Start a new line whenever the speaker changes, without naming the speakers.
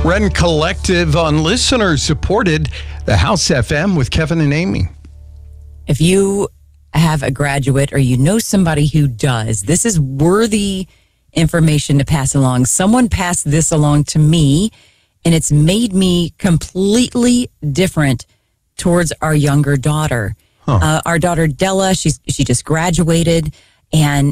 Ren Collective on listener supported the House FM with Kevin and Amy.
If you have a graduate or you know somebody who does, this is worthy information to pass along. Someone passed this along to me, and it's made me completely different towards our younger daughter. Our daughter Della, she just graduated, and